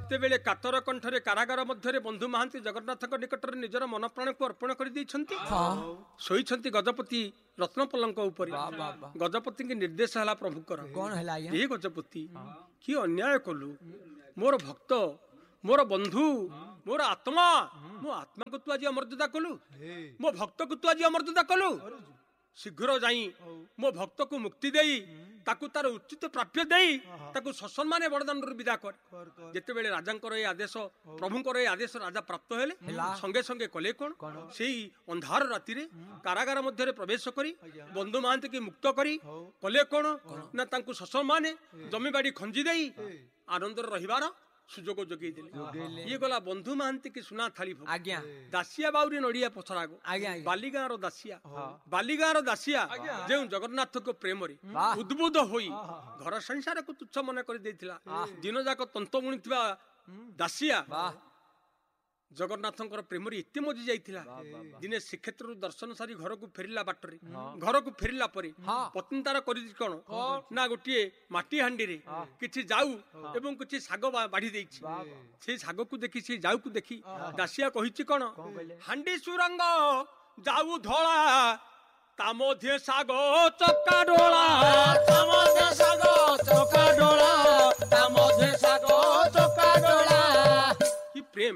ଯେତେବେଳେ କାତର କଣ୍ଠରେ କାରାଗାର ମଧ୍ୟରେ ବନ୍ଧୁ ମହାନ୍ତି ଜଗନ୍ନାଥଙ୍କ ନିକଟରେ ନିଜର ମନ ପ୍ରାଣକୁ ଅର୍ପଣ କରିଦେଇଛନ୍ତି। ଶୋଇଛନ୍ତି ଗଜପତି ରତ୍ନପଲଙ୍କ ଉପରେ। ଗଜପତିଙ୍କ ନିର୍ଦ୍ଦେଶ ହେଲା ପ୍ରଭୁଙ୍କର, କଣ ହେଲା ଆଜ୍ଞା? ଏ ଗଜପତି କି ଅନ୍ୟାୟ କଲୁ, ମୋର ଭକ୍ତ, ମୋର ବନ୍ଧୁ, ମୋର ଆତ୍ମା, ମୋ ଆତ୍ମାକୁ ତୁ ଆଜି ଅମର୍ଯ୍ୟାଦା କଲୁ, ମୋ ଭକ୍ତକୁ ତୁ ଆଜି ଅମର୍ଯ୍ୟାଦା କଲୁ। ଶୀଘ୍ର ଯାଇ ମୋ ଭକ୍ତକୁ ମୁକ୍ତି ଦେଇ ତାକୁ ତାର ଉଚିତ ପ୍ରାପ୍ୟ ଦେଇ ତାକୁ ସସମ୍ମାନେ ବଡ଼ଦାଣ୍ଡରୁ ବିଦା କର। ଯେତେବେଳେ ରାଜାଙ୍କର ଏ ଆଦେଶ, ପ୍ରଭୁଙ୍କର ଏ ଆଦେଶ ରାଜା ପ୍ରାପ୍ତ ହେଲେ, ସଙ୍ଗେ ସଙ୍ଗେ କଲେ କଣ, ସେଇ ଅନ୍ଧାର ରାତିରେ କାରାଗାର ମଧ୍ୟରେ ପ୍ରବେଶ କରି ବନ୍ଧୁ ମହାନ୍ତିକି ମୁକ୍ତ କରି କଲେ କଣ ନା ତାଙ୍କୁ ସସମ୍ମାନେ ଜମିବାଡି ଖଞ୍ଜି ଦେଇ ଆନନ୍ଦରେ ରହିବାର ସୁଯୋଗ ଯୋଗେଇ ଦେଲେ। ଇଏ ଗଲା ବନ୍ଧୁ ମହାନ୍ତି କି ସୁନା ଥାଳି ଭୋଗ। ଆଜ୍ଞା ଦାସିଆ ବାଉରୀ ନଡିଆ ପଛରାଗ। ବାଲିଗାଁର ଦାସିଆ, ବାଲିଗାଁର ଦାସିଆ ଯେଉଁ ଜଗନ୍ନାଥଙ୍କ ପ୍ରେମରେ ଉଦ୍ବୁଦ୍ଧ ହୋଇ ଘର ସଂସାରକୁ ତୁଚ୍ଛ ମନେ କରି ଦେଇଥିଲା, ଦିନ ଯାକ ତନ୍ତ ବୁଣିଥିବା ଦାସିଆ ଜଗନ୍ନାଥଙ୍କର ପ୍ରେମରେ ଏତେ ମଜି ଯାଇଥିଲା, ଦିନେ ଶ୍ରୀକ୍ଷେତ୍ରରୁ ଦର୍ଶନ ସାରି ଘରକୁ ଫେରିଲା ବାଟରେ, ଘରକୁ ଫେରିଲା ପରେ ପତ୍ନୀ ତାର କରିଛି କଣ ନା ଗୋଟିଏ ମାଟି ହାଣ୍ଡିରେ କିଛି ଯାଉ ଏବଂ କିଛି ଶାଗ ବାଢି ଦେଇଛି। ସେଇ ଶାଗକୁ ଦେଖି, ସେଇ ଯାଉକୁ ଦେଖି ଦାସିଆ କହିଛି କଣ, ହାଣ୍ଡି ସୁରଙ୍ଗ ଯାଉ ଧଳା ତା ମଧ୍ୟେ ଶାଗ ଚକା ଡୋଳା, ତା ମଧ୍ୟେ ଶାଗ ଚକା ଡୋଳା, ତା ମଧ୍ୟେ ଶାଗ ଚକା ଡୋଳା। କି ପ୍ରେମ,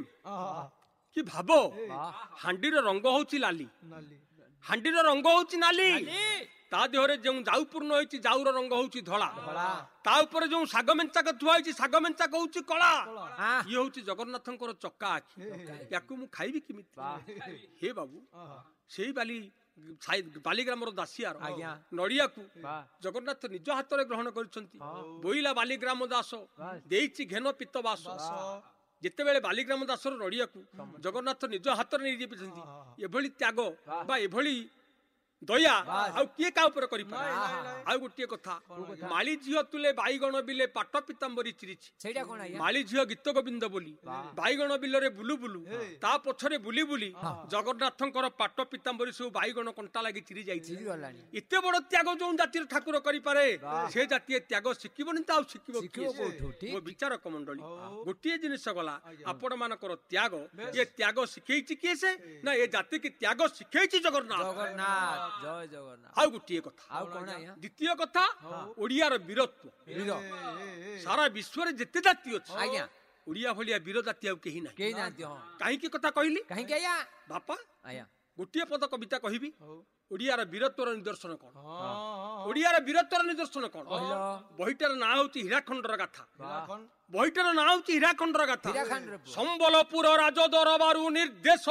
କି ଭାବ। ହାଣ୍ଡିର ରଙ୍ଗ ହଉଛି ଲାଲି, ହାଣ୍ଡିର ରଙ୍ଗ ହଉଛି ନାଲି, ତା ଦେହରେ ଯେଉଁ ଯାଉ ପୂର୍ଣ୍ଣ ହେଇଛି ଯାଉର ରଙ୍ଗ ହଉଛି ଧଳା, ତା ଉପରେ ଯେଉଁ ଶାଗ ମେଞ୍ଚାକ ଥୁଆ ହେଇଛି ଶାଗ ମେଞ୍ଚାକ ହଉଛି କଳା। ଇଏ ହଉଛି ଜଗନ୍ନାଥଙ୍କର ଚକା ଆଖି, ୟାକୁ ମୁଁ ଖାଇବି କେମିତି? ହେ ବାବୁ, ସେଇ ବାଲିଗ୍ରାମର ଦାସିଆର ନଡିଆକୁ ଜଗନ୍ନାଥ ନିଜ ହାତରେ ଗ୍ରହଣ କରିଛନ୍ତି। ବୋଇଲା ବାଲିଗ୍ରାମ ଦାସ ଦେଇଛି ଘେନ ପିତ ବାସ। ଯେତେବେଳେ ବାଲିଗ୍ରାମ ଦାସର ନଡିଆକୁ ଜଗନ୍ନାଥ ନିଜ ହାତରେ ନେଇଯାଇଛନ୍ତି, ଏଭଳି ତ୍ୟାଗ ବା ଏଭଳି ଦୟା ଆଉ କିଏ କାହା ଉପରେ କରିପାରେ? ଆଉ ଗୋଟିଏ କଥା, ମାଳି ଝିଅ ତୁଲେ ବାଇଗଣ ବିଲେ ପାଟ ପିତାମ୍ବରୀ ଚିରିଛି। ମାଳି ଝିଅ ଗୀତ ଗୋବିନ୍ଦ ବୋଲି ବାଇଗଣ ବିଲରେ ବୁଲୁ ବୁଲୁ ତା ପଛରେ ବୁଲି ବୁଲି ଜଗନ୍ନାଥଙ୍କର ପାଟ ପିତାମ୍ବରୀ ସବୁ ବାଇଗଣ କଣ୍ଟା ଲାଗି ଚିରି ଯାଇଛି। ଏତେ ବଡ ତ୍ୟାଗ ଯୋଉ ଜାତିର ଠାକୁର କରିପାରେ, ସେ ଜାତୀୟ ତ୍ୟାଗ ଶିଖିବନି ତ ଆଉ ଶିଖିବ କିଏ? ମୋ ବିଚାରକ ମଣ୍ଡଳୀ, ଗୋଟିଏ ଜିନିଷ ଗଲା, ଆପଣ ମାନଙ୍କର ତ୍ୟାଗ, ଏ ତ୍ୟାଗ ଶିଖେଇଛି କିଏ? ସେ ନା ଏ ଜାତିକି ତ୍ୟାଗ ଶିଖେଇଛି ଜଗନ୍ନାଥ। ଜୟ ଜଗନ୍ନାଥ। ଆଉ ଗୋଟିଏ କଥା, ଦ୍ୱିତୀୟ କଥା, ଓଡିଆର ବୀରତ୍ୱ। ସାରା ବିଶ୍ୱରେ ଯେତେ ଜାତି ଅଛି ଓଡିଆ ଭଳିଆ ବୀର ଜାତି ଆଉ କେହି ନାହିଁ। କାହିଁକି କଥା କହିଲି? ବାପା ଗୋଟିଏ ପଦ କବିତା କହିବି, ଓଡିଆର ବୀରତ୍ୱର ନିଦର୍ଶନ କଣ? ଓଡିଆର ବୀରତ୍ୱର ନିଦର୍ଶନ କଣ? ବହିଟାର ନାଁ ହଉଛି ହୀରାଖଣ୍ଡର ଗାଥା। ବହିଟାର ନାଁ ହଉଛି ହୀରାଖଣ୍ଡର ଗାଥା। ସମ୍ବଲପୁର ରାଜ ଦରବାରୁ ନିର୍ଦ୍ଦେଶ